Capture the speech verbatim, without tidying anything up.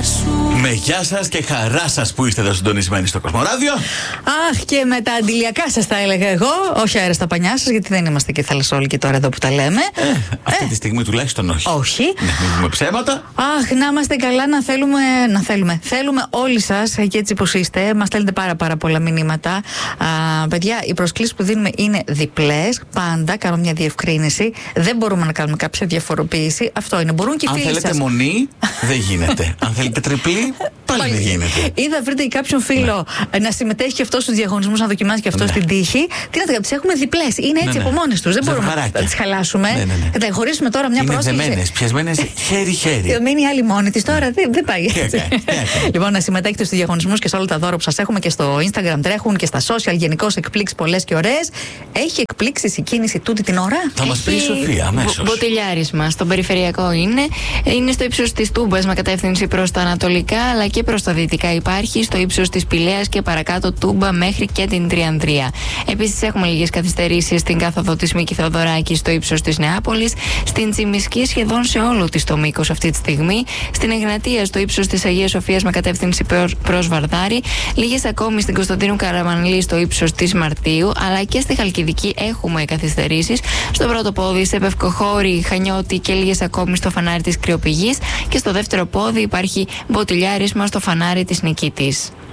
σου. Με γεια σας και χαρά σας που είστε εδώ συντονισμένοι στο Κοσμοράδιο. Αχ, και με τα αντιλιακά σας τα έλεγα εγώ. Όχι αέρα στα πανιά σας, γιατί δεν είμαστε και θαλασσόλικοι τώρα εδώ που τα λέμε. Ε, αυτή ε. τη στιγμή τουλάχιστον όχι. Όχι. Ναι, μην πούμε ψέματα. Αχ, να είμαστε καλά, να θέλουμε. Να θέλουμε. Θέλουμε όλοι σας και έτσι πως είστε. Μας στέλνετε πάρα, πάρα πολλά μηνύματα. Α, παιδιά, οι προσκλήσεις που δίνουμε είναι διπλές. Πάντα κάνω μια διευκρίνηση. Δεν μπορούμε να κάνουμε κάποια διαφοροποίηση. Αυτό είναι. Μπορούν και οι Αν φίλοι θέλετε σας. μονή, δεν γίνεται. Αν θέλετε τριπλή, πάλι δεν γίνεται. Ή θα βρείτε κάποιον φίλο ναι. να συμμετέχει και αυτό στους διαγωνισμούς, να δοκιμάσει και αυτό ναι. στην τύχη. Τι να τα τις έχουμε διπλές. Είναι έτσι ναι, ναι. από μόνες τους. Δεν μπορούμε να τις χαλάσουμε. Ναι, ναι, ναι. Καταχωρήσουμε τώρα μια πρόσκληση. Είναι δεμένες, πιασμένες χέρι-χέρι. Θα μείνει η άλλη μόνη της τώρα. Δεν, δεν πάει έτσι. Λοιπόν, να συμμετέχετε στους διαγωνισμούς και σε όλα τα δώρα που σας έχουμε και στο Instagram τρέχουν και στα social. Γενικώς εκπλήξεις πολλές και ωραίες. Έχει εκπλήξεις η κίνηση τούτη την ώρα. Θα μας πει η Σοφία αμέσως. Μποτιλιάρισμα στον περιφερειακό είναι. Είναι στο ύψος της Τούμπας με κατεύθυνση προς τα ανατολικά αλλά και προς τα δυτικά υπάρχει. Στο ύψος της Πηλαίας και παρακάτω Τούμπα μέχρι και την Τριανδρία. Επίσης έχουμε λίγες καθυστερήσεις στην κάθοδο της Μίκη Θεοδωράκη στο ύψος της Νεάπολης. Στην Τσιμισκή σχεδόν σε όλο της το μήκος αυτή τη στιγμή. Στην Εγνατία στο ύψος της Αγίας Σοφίας με κατεύθυνση προς Βαρδάρη. Λίγες ακόμη στην Κωνσταντίνου Καραμανλή στο ύψος της Μαρτίου. Αλλά και στη Χαλκιδική έχουμε καθυστερήσεις. Στο πρώτο πόδι σε Πευκοχώρη, Χανιώτη και λίγες ακόμη στο φανάρι της Κρυοπηγής. Και στο δεύτερο πόδι υπάρχει μποτιλιάρισμα στο φανάρι της Νικήτης.